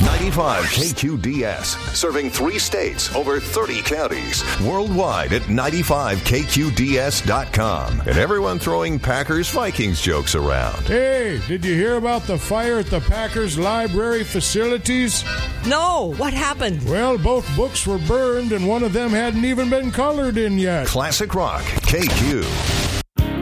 95 KQDS, serving 3 states, over 30 counties, worldwide at 95KQDS.com. And everyone throwing Packers-Vikings jokes around. Hey, did you hear about the fire at the Packers library facilities? No, what happened? Well, both books were burned and one of them hadn't even been colored in yet. Classic Rock, KQ.